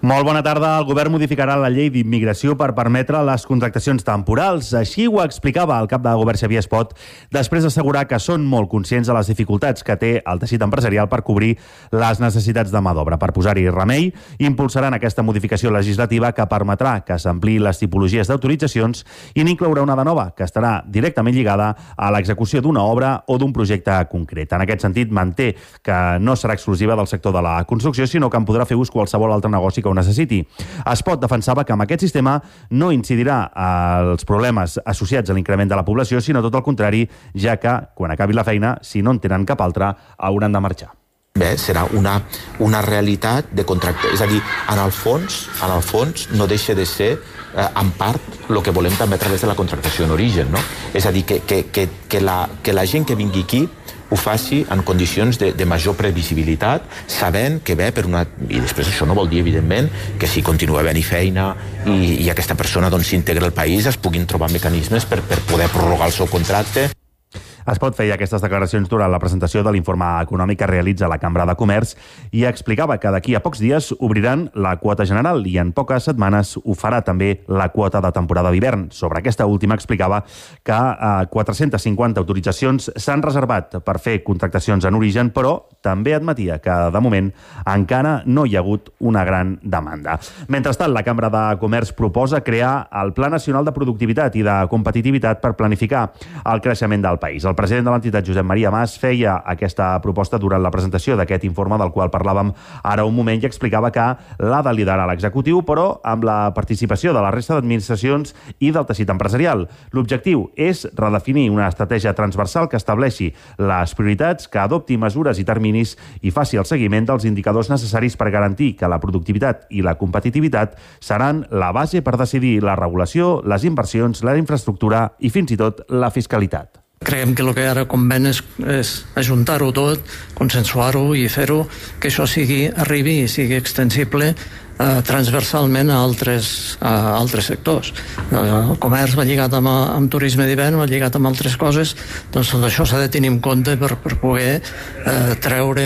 Molt bona tarda. El govern modificarà la llei d'immigració per permetre les contractacions temporals. Així ho explicava el cap de govern Xavier Espot, després d'assegurar que són molt conscients de les dificultats que té el teixit empresarial per cobrir les necessitats de mà d'obra. Per posar-hi remei, impulsaran aquesta modificació legislativa que permetrà que s'ampliï les tipologies d'autoritzacions i n'inclourà una de nova, que estarà directament lligada a l'execució d'una obra o d'un projecte concret. En aquest sentit, manté que no serà exclusiva del sector de la construcció, sinó que en podrà fer ús qualsevol altre negoci que ho necessiti. Espot defensava que amb aquest sistema no incidirà als problemes associats a l'increment de la població, sinó tot el contrari, ja que, quan acabi la feina, si no en tenen cap altra, hauran de marxar. Bé, serà una realitat de contracte. És a dir, en el fons no deixa de ser, en part, el que volem també a través de la contractació en origen, no? És a dir, que la gent que vingui aquí ho faci en condicions de major previsibilitat, sabent que ve per una... I després això no vol dir, evidentment, que si continua havent-hi feina i aquesta persona s'integra al país, es puguin trobar mecanismes per poder prorrogar el seu contracte. Espot feia aquestes declaracions durant la presentació de l'informe econòmic que realitza la Cambra de Comerç i explicava que d'aquí a pocs dies obriran la quota general i en poques setmanes ho farà també la quota de temporada d'hivern. Sobre aquesta última explicava que 450 autoritzacions s'han reservat per fer contractacions en origen, però també admetia que, de moment, encara no hi ha hagut una gran demanda. Mentrestant, la Cambra de Comerç proposa crear el Pla Nacional de Productivitat i de Competitivitat per planificar el creixement del país. El president de l'entitat, Josep Maria Mas, feia aquesta proposta durant la presentació d'aquest informe del qual parlàvem ara un moment i explicava que l'ha de liderar l'executiu, però amb la participació de la resta d'administracions i del teixit empresarial. L'objectiu és redefinir una estratègia transversal que estableixi les prioritats, que adopti mesures i terminis i faci el seguiment dels indicadors necessaris per garantir que la productivitat i la competitivitat seran la base per decidir la regulació, les inversions, la infraestructura i fins i tot la fiscalitat. Creiem que el que ara conven és ajuntar-ho tot, consensuar-ho i fer-ho que això arribi i sigui extensible transversalment a altres sectors. El comerç va lligat amb turisme d'hivern, va lligat amb altres coses, doncs tot això s'ha de tenir en compte per poder treure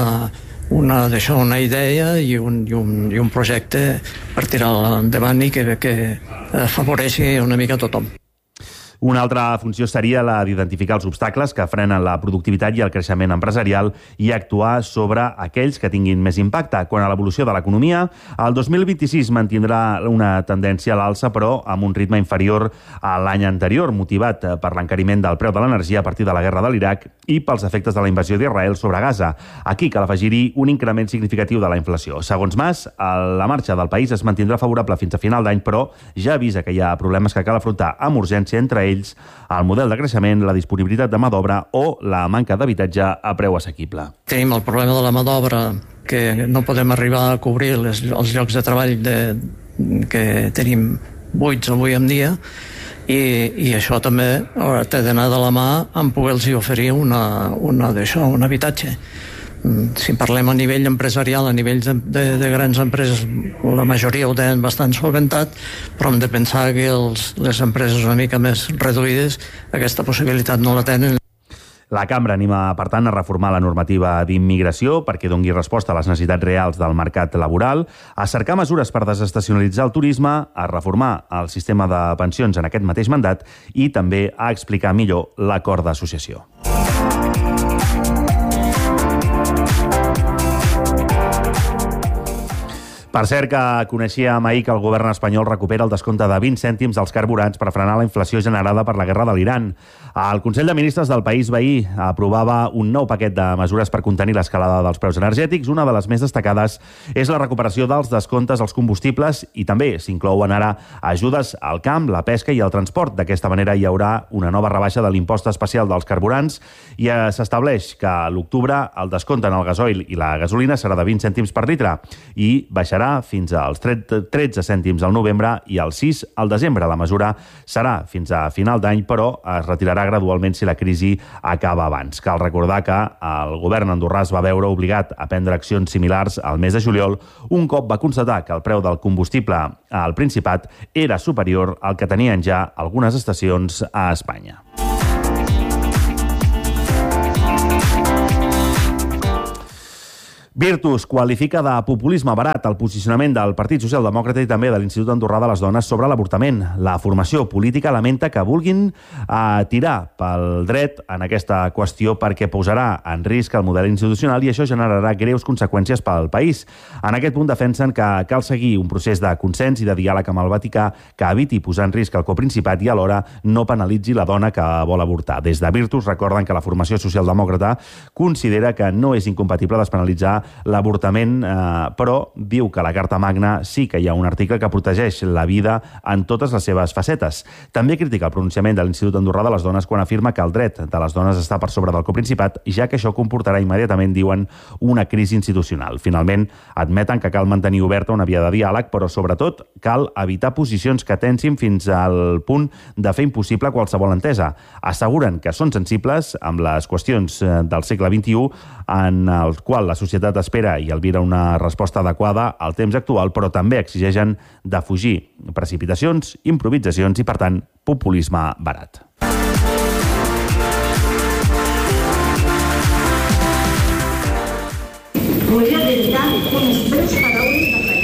una idea i un projecte per tirar endavant i que afavoreixi una mica tothom. Una altra funció seria la d'identificar els obstacles que frenen la productivitat i el creixement empresarial i actuar sobre aquells que tinguin més impacte. Quant a l'evolució de l'economia, el 2026 mantindrà una tendència a l'alça, però amb un ritme inferior a l'any anterior, motivat per l'encariment del preu de l'energia a partir de la guerra de l'Iraq i pels efectes de la invasió d'Israel sobre Gaza. Aquí cal afegir-hi un increment significatiu de la inflació. Segons Mas, la marxa del país es mantindrà favorable fins a final d'any, però ja avisa que hi ha problemes que cal afrontar amb urgència, entre ells el model de creixement, la disponibilitat de mà d'obra o la manca d'habitatge a preu assequible. Tenim el problema de la mà d'obra, que no podem arribar a cobrir els llocs de treball que tenim buits avui en dia, i això també té d'anar de la mà amb poder-los oferir un habitatge. Si parlem a nivell empresarial, a nivell de grans empreses, la majoria ho tenen bastant solventat, però hem de pensar que les empreses una mica més reduïdes aquesta possibilitat no la tenen. La Cambra anima, per tant, a reformar la normativa d'immigració perquè doni resposta a les necessitats reals del mercat laboral, a cercar mesures per desestacionalitzar el turisme, a reformar el sistema de pensions en aquest mateix mandat i també a explicar millor l'acord d'associació. Per cert, que coneixíem ahir que el govern espanyol recupera el descompte de 20 cèntims als carburants per frenar la inflació generada per la guerra de l'Iran. El Consell de Ministres del país veí aprovava un nou paquet de mesures per contenir l'escalada dels preus energètics. Una de les més destacades és la recuperació dels descomptes als combustibles i també s'inclouen ara ajudes al camp, la pesca i el transport. D'aquesta manera hi haurà una nova rebaixa de l'impost especial dels carburants i s'estableix que a l'octubre el descompte en el gasoil i la gasolina serà de 20 cèntims per litre i baixarà fins als 13 cèntims al novembre i als 6 al desembre. La mesura serà fins a final d'any, però es retirarà gradualment si la crisi acaba abans. Cal recordar que el govern andorrà es va veure obligat a prendre accions similars al mes de juliol, un cop va constatar que el preu del combustible al Principat era superior al que tenien ja algunes estacions a Espanya. Virtus qualifica de populisme barat el posicionament del Partit Socialdemòcrata i també de l'Institut Andorrà de les Dones sobre l'avortament. La formació política lamenta que vulguin tirar pel dret en aquesta qüestió perquè posarà en risc el model institucional i això generarà greus conseqüències pel país. En aquest punt defensen que cal seguir un procés de consens i de diàleg amb el Vaticà que eviti posar en risc el coprincipat i alhora no penalitzi la dona que vol avortar. Des de Virtus recorden que la formació socialdemòcrata considera que no és incompatible despenalitzar l'avortament, però diu que a la Carta Magna sí que hi ha un article que protegeix la vida en totes les seves facetes. També critica el pronunciament de l'Institut Andorrà de les Dones quan afirma que el dret de les dones està per sobre del coprincipat, ja que això comportarà immediatament, diuen, una crisi institucional. Finalment, admeten que cal mantenir oberta una via de diàleg, però sobretot cal evitar posicions que tensin fins al punt de fer impossible qualsevol entesa. Asseguren que són sensibles amb les qüestions del segle XXI en el qual la societat espera i albira una resposta adequada al temps actual, però també exigeixen defugir precipitacions, improvisacions i, per tant, populisme barat. Volia dedicar unes breus paraules d'agraïment.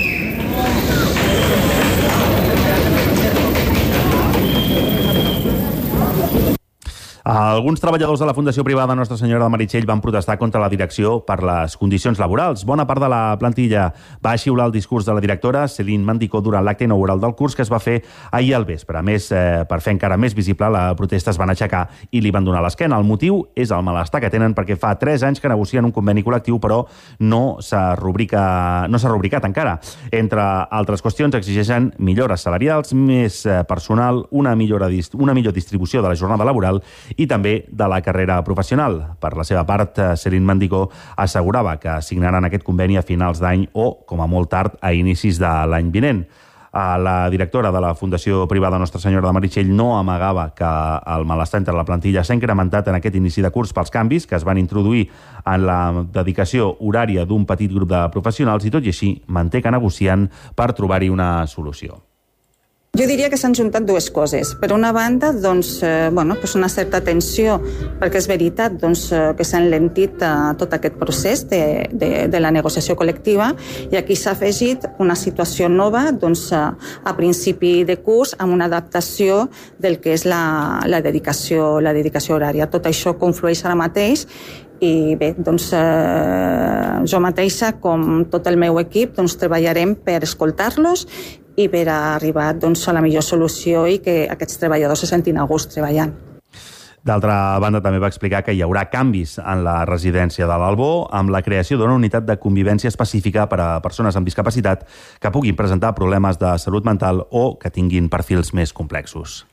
Alguns treballadors de la Fundació Privada Nostra Senyora de Meritxell van protestar contra la direcció per les condicions laborals. Bona part de la plantilla va xiular el discurs de la directora, Céline Mandicó, durant l'acte inaugural del curs que es va fer ahir al vespre. A més, per fer encara més visible, la protesta es van aixecar i li van donar l'esquena. El motiu és el malestar que tenen perquè fa 3 anys que negocien un conveni col·lectiu, però no s'ha rubricat encara. Entre altres qüestions, exigeixen millores salarials, més personal, una millor distribució de la jornada laboral i també de la carrera professional. Per la seva part, Céline Mandicó assegurava que signaran aquest conveni a finals d'any o, com a molt tard, a inicis de l'any vinent. La directora de la Fundació Privada Nostra Senyora de Meritxell no amagava que el malestar entre la plantilla s'ha incrementat en aquest inici de curs pels canvis que es van introduir en la dedicació horària d'un petit grup de professionals i, tot i així, manté que negocien per trobar-hi una solució. Jo diria que s'han juntat dues coses. Per una banda, una certa tensió, perquè és veritat que s'ha enlentit tot aquest procés de la negociació col·lectiva i aquí s'ha afegit una situació nova a principi de curs amb una adaptació del que és la dedicació horària. Tot això conflueix ara mateix i bé, jo mateixa, com tot el meu equip, treballarem per escoltar-los i per arribar a la millor solució i que aquests treballadors se sentin a gust treballant. D'altra banda, també va explicar que hi haurà canvis en la residència de l'Albó amb la creació d'una unitat de convivència específica per a persones amb discapacitat que puguin presentar problemes de salut mental o que tinguin perfils més complexos.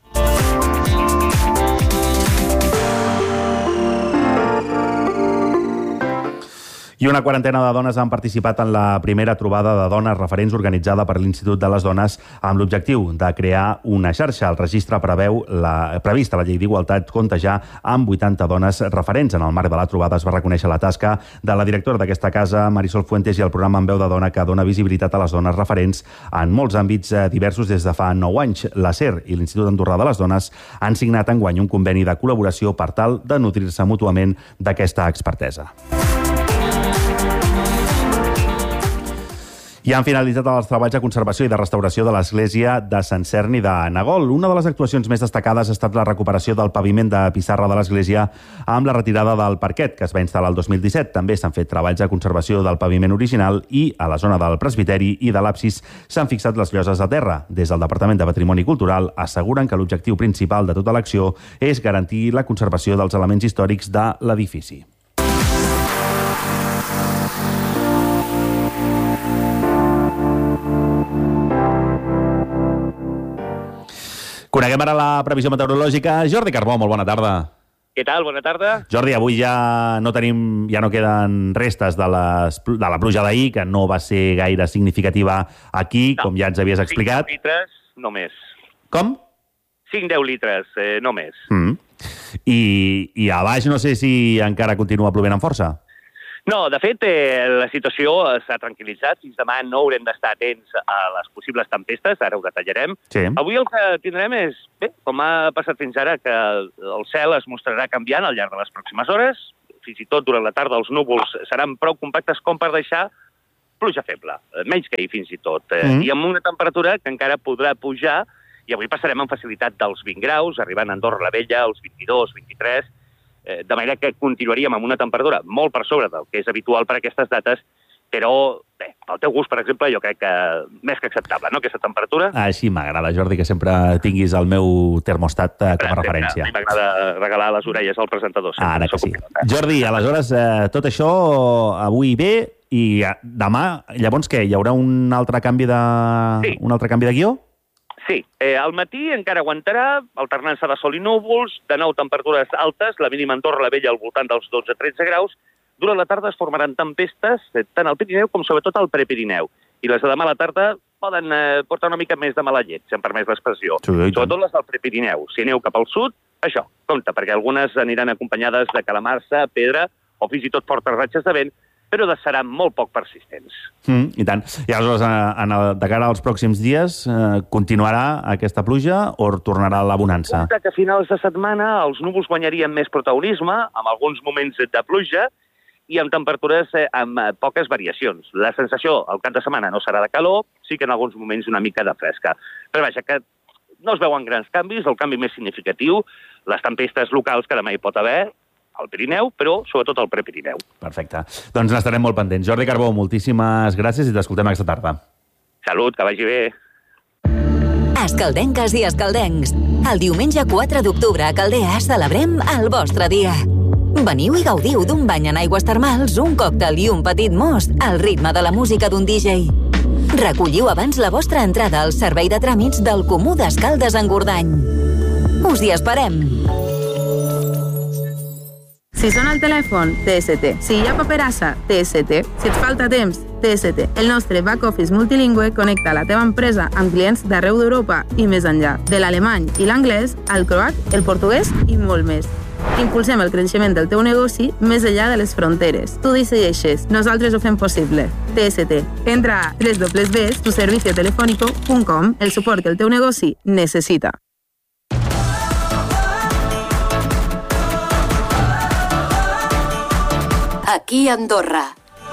I una quarantena de dones han participat en la primera trobada de dones referents organitzada per l'Institut de les Dones amb l'objectiu de crear una xarxa. El registre previst a la Llei d'Igualtat compta ja amb 80 dones referents. En el marc de la trobada es va reconèixer la tasca de la directora d'aquesta casa, Marisol Fuentes, i el programa En Veu de Dona, que dona visibilitat a les dones referents en molts àmbits diversos des de fa 9 anys. La SER i l'Institut Andorrà de les Dones han signat enguany un conveni de col·laboració per tal de nodrir-se mútuament d'aquesta expertesa. I han finalitzat els treballs de conservació i de restauració de l'església de Sant Cerni de Nagol. Una de les actuacions més destacades ha estat la recuperació del paviment de pissarra de l'església amb la retirada del parquet, que es va instal·lar el 2017. També s'han fet treballs de conservació del paviment original i a la zona del presbiteri i de l'absis s'han fixat les lloses a terra. Des del Departament de Patrimoni Cultural asseguren que l'objectiu principal de tota l'acció és garantir la conservació dels elements històrics de l'edifici. Coneguem ara la previsió meteorològica. Jordi Carbó, molt bona tarda. Què tal? Bona tarda. Jordi, avui ja no queden restes de la pluja d'ahir, que no va ser gaire significativa aquí, com ja ens havies explicat. 5-10 litres, no més. Com? 5-10 litres, no més. I a baix no sé si encara continua plovent amb força. No, de fet, la situació s'ha tranquil·litzat. Fins demà no haurem d'estar atents a les possibles tempestes, ara ho detallarem. Sí. Avui el que tindrem és, bé, com ha passat fins ara, que el cel es mostrarà canviant al llarg de les pròximes hores. fins i tot durant la tarda els núvols seran prou compactes com per deixar pluja feble, menys que ahir fins i tot. I amb una temperatura que encara podrà pujar, i avui passarem amb facilitat dels 20 graus, arribant a Andorra la Vella, als 22, 23, de manera que continuaríem amb una temperatura molt per sobre del que és habitual per a aquestes dates, però, bé, pel teu gust, per exemple, jo crec que més que acceptable, no?, aquesta temperatura. Així m'agrada, Jordi, que sempre tinguis el meu termostat com a referència. A mi m'agrada regalar les orelles al presentador. Ara que sí. Jordi, aleshores, tot això avui bé, i demà, llavors què? Hi haurà un altre canvi de guió? Sí, al matí encara aguantarà, alternança de sol i núvols, de nou temperatures altes, la mínima a Andorra la Vella al voltant dels 12-13 graus. Durant la tarda es formaran tempestes, tant al Pirineu com sobretot al Prepirineu. I les de demà a la tarda poden portar una mica més de mala llet, si em permès l'expressió. Sí, sobretot les del Prepirineu. Si aneu cap al sud, això, compte, perquè algunes aniran acompanyades de calamarsa, pedra o fins i tot fortes ratxes de vent, però seran molt poc persistents. I tant. I aleshores, de cara als pròxims dies, continuarà aquesta pluja o tornarà la bonança? Compte que a finals de setmana els núvols guanyarien més protagonisme, amb alguns moments de pluja, i amb temperatures amb poques variacions. La sensació al cap de setmana no serà de calor, sí que en alguns moments una mica de fresca. Però vaja, que no es veuen grans canvis, el canvi més significatiu, les tempestes locals que demà hi pot haver, al Pirineu, però sobretot al Prepirineu. Perfecte. Doncs n'estarem molt pendents. Jordi Carbó, moltíssimes gràcies i t'escoltem aquesta tarda. Salut, que vagi bé. Escaldenques i escaldencs. El diumenge 4 d'octubre a Caldea celebrem el vostre dia. Veniu i gaudiu d'un bany en aigües termals, un còctel i un petit most al ritme de la música d'un DJ. Recolliu abans la vostra entrada al servei de tràmits del Comú d'Escaldes en Gordany. Us hi esperem! Si sona el telèfon, TST. Si hi ha paperassa, TST. Si et falta temps, TST. El nostre back-office multilingüe connecta la teva empresa amb clients d'arreu d'Europa i més enllà. De l'alemany i l'anglès, al croat, el portuguès i molt més. Impulsem el creixement del teu negoci més enllà de les fronteres. Tu decideixes, nosaltres ho fem possible. TST. Entra a www.tuserviciotelefónico.com, el suport que el teu negoci necessita. Aquí a Andorra.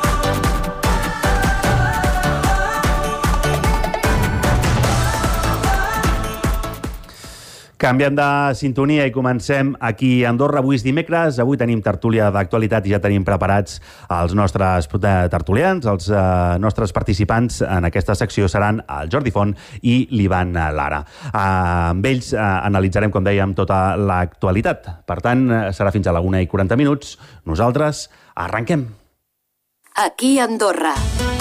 Canviem de sintonia i comencem aquí a Andorra. Avui és dimecres, avui tenim tertúlia d'actualitat i ja tenim preparats els nostres tertulians, els nostres participants en aquesta secció seran el Jordi Font i l'Ivan Lara. Amb ells analitzarem, com dèiem, tota l'actualitat. Per tant, serà fins a la 1:40. Nosaltres arrenquem. Aquí a Andorra.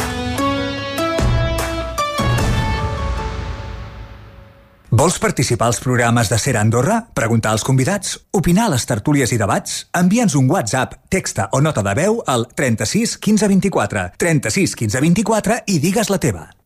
Vols participar als programes de Ser Andorra? Preguntar als convidats? Opinar a les tertúlies i debats? Envia'ns un WhatsApp, texta o nota de veu al 36 15 24. 36 15 24 i digues la teva.